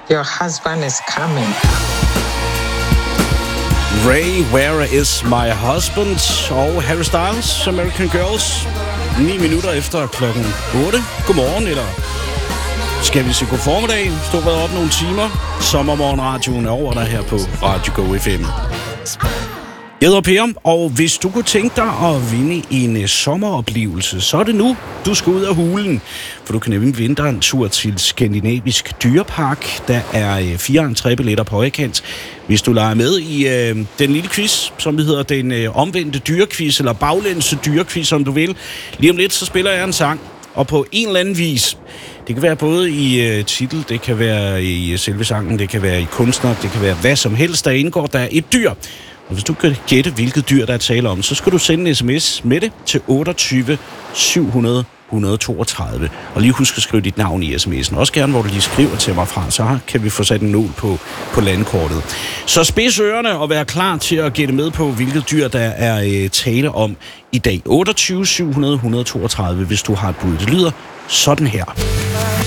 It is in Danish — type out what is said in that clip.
Your husband is coming. Ray, Where Is My Husband? Og Harry Styles, American Girls. 9 minutter efter klokken 8. Godmorgen, eller skal vi se god formiddag? Stå været op nogle timer. Sommermorgenradioen er over der her på Radio Go FM. Jeg hedder Per, og hvis du kunne tænke dig at vinde en sommeroplevelse, så er det nu, du skal ud af hulen. For du kan nemlig vinde en tur til Skandinavisk Dyrepark. Der er 4 entrébilletter på højkant. Hvis du leger med i den lille quiz, som hedder den omvendte dyrequiz, eller baglændse dyrequiz, som du vil. Lige om lidt, så spiller jeg en sang, og på en eller anden vis. Det kan være både i titel, det kan være i selve sangen, det kan være i kunstner, det kan være hvad som helst, der indgår. Der er et dyr. Og hvis du kan gætte, hvilket dyr der er tale om, så skal du sende en sms med det til 28 700 132. Og lige husk at skrive dit navn i sms'en. Også gerne, hvor du lige skriver til mig fra, så kan vi få sat en nål på landkortet. Så spids ørerne og vær klar til at gætte med på, hvilket dyr der er tale om i dag. 28 700 132, hvis du har et bud. Det lyder sådan her.